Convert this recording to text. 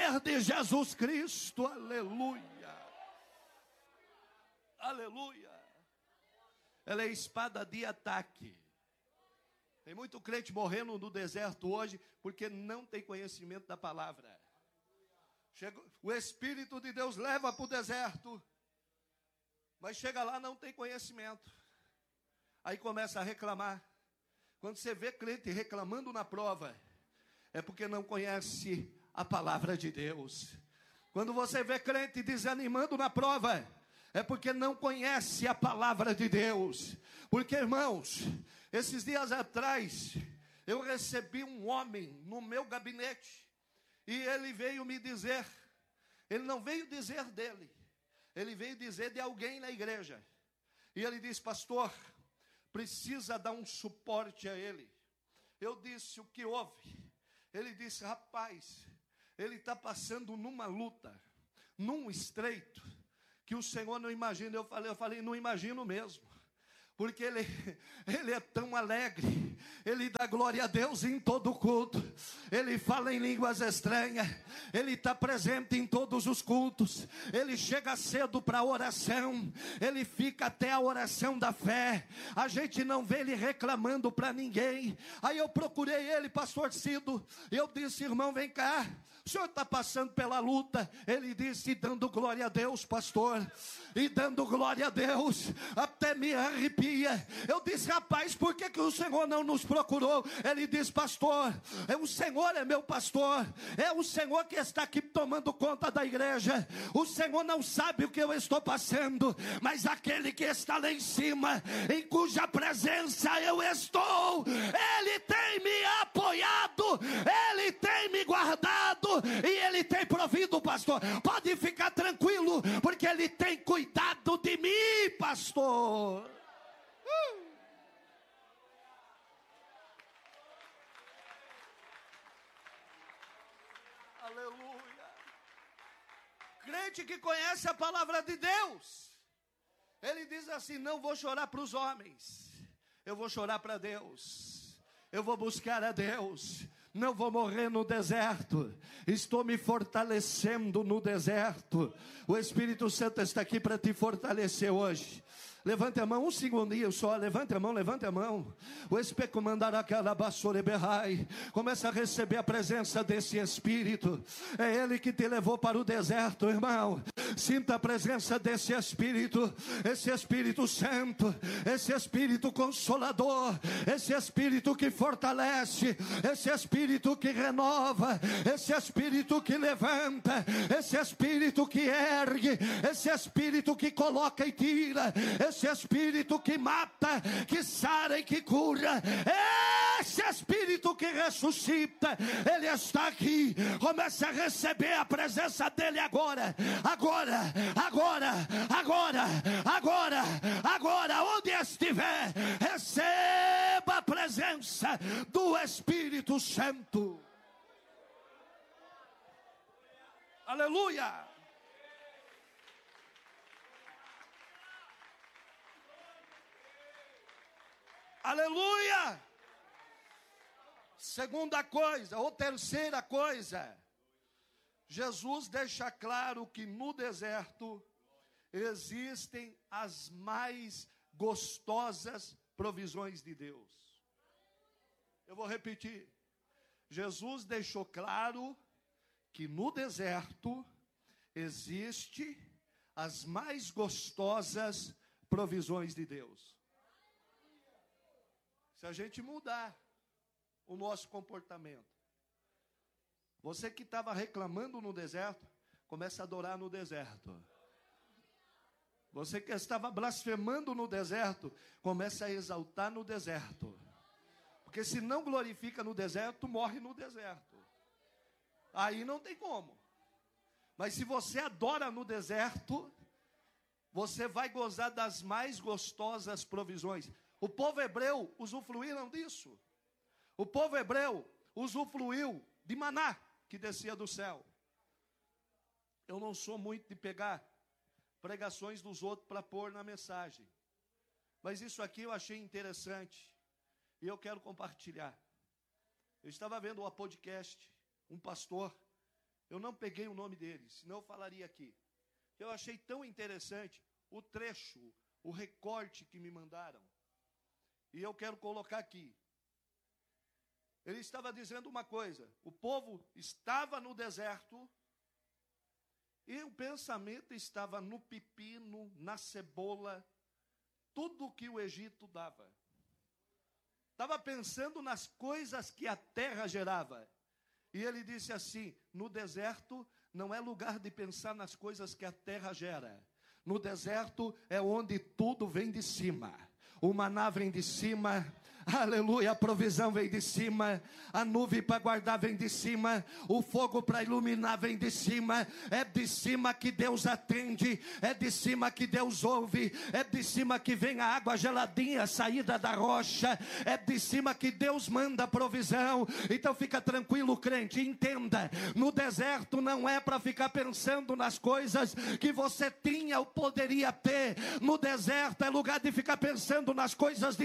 poder de Jesus Cristo. Aleluia. Aleluia. Ela é espada de ataque. Tem muito crente morrendo no deserto hoje porque não tem conhecimento da palavra. O Espírito de Deus leva para o deserto, mas chega lá não tem conhecimento. Aí começa a reclamar. Quando você vê crente reclamando na prova, é porque não conhece a palavra de Deus. Quando você vê crente desanimando na prova, é porque não conhece a palavra de Deus. Porque, irmãos, esses dias atrás, eu recebi um homem no meu gabinete. E ele veio me dizer, ele não veio dizer dele, ele veio dizer de alguém na igreja. E ele disse: pastor, precisa dar um suporte a ele. Eu disse: o que houve? Ele disse: rapaz, ele está passando numa luta, num estreito, que o Senhor não imagina. Eu falei, não imagino mesmo. Porque ele é tão alegre, ele dá glória a Deus em todo culto, ele fala em línguas estranhas, ele está presente em todos os cultos, ele chega cedo para a oração, ele fica até a oração da fé, a gente não vê ele reclamando para ninguém. Aí eu procurei ele, pastor Cido, eu disse: irmão, vem cá, o senhor está passando pela luta? Ele disse: dando glória a Deus, pastor, e dando glória a Deus, até me arrepia. Eu disse: rapaz, por que o Senhor não nos procurou? Ele disse: pastor, o Senhor é meu pastor, é o Senhor que está aqui tomando conta da igreja. O Senhor não sabe o que eu estou passando, mas aquele que está lá em cima, em cuja presença eu estou, ele tem me apoiado, ele tem me guardado e ele tem provido, pastor. Pode ficar tranquilo, porque ele tem cuidado de mim, pastor. Aleluia. Crente que conhece a palavra de Deus, ele diz assim: não vou chorar para os homens, eu vou chorar para Deus, eu vou buscar a Deus. Não vou morrer no deserto, estou me fortalecendo no deserto. O Espírito Santo está aqui para te fortalecer hoje. Levante a mão, um segundinho só, levante a mão, levante a mão. O Espírito mandará aquela basura berrai. Começa a receber a presença desse Espírito. É Ele que te levou para o deserto, irmão. Sinta a presença desse Espírito, esse Espírito Santo, esse Espírito Consolador, esse Espírito que fortalece, esse Espírito que renova, esse Espírito que levanta, esse Espírito que ergue, esse Espírito que coloca e tira, esse Espírito que mata, que sara e que cura, esse Espírito que ressuscita, Ele está aqui. Comece a receber a presença dEle agora, onde estiver, receba a presença do Espírito Santo. Aleluia. Aleluia. Segunda coisa, ou terceira coisa, Jesus deixa claro que no deserto existem as mais gostosas provisões de Deus. Eu vou repetir. Jesus deixou claro que no deserto existe as mais gostosas provisões de Deus. Se a gente mudar o nosso comportamento. Você que estava reclamando no deserto, começa a adorar no deserto. Você que estava blasfemando no deserto, começa a exaltar no deserto. Porque se não glorifica no deserto, morre no deserto. Aí não tem como. Mas se você adora no deserto, você vai gozar das mais gostosas provisões. O povo hebreu usufruíram disso. O povo hebreu usufruiu de maná que descia do céu. Eu não sou muito de pegar pregações dos outros para pôr na mensagem. Mas isso aqui eu achei interessante. E eu quero compartilhar. Eu estava vendo um podcast, um pastor, Eu não peguei o nome deles, senão eu falaria aqui. Eu achei tão interessante o trecho, o recorte que me mandaram. E eu quero colocar aqui. Ele estava dizendo uma coisa: o povo estava no deserto e o pensamento estava no pepino, na cebola, tudo que o Egito dava. Estava pensando nas coisas que a terra gerava. E ele disse assim: no deserto não é lugar de pensar nas coisas que a terra gera. No deserto é onde tudo vem de cima. O maná vem de cima. Aleluia, a provisão vem de cima, a nuvem para guardar vem de cima, o fogo para iluminar vem de cima. É de cima que Deus atende, é de cima que Deus ouve, é de cima que vem a água geladinha saída da rocha, é de cima que Deus manda a provisão. Então fica tranquilo, crente, entenda, no deserto não é para ficar pensando nas coisas que você tinha ou poderia ter. No deserto é lugar de ficar pensando nas coisas de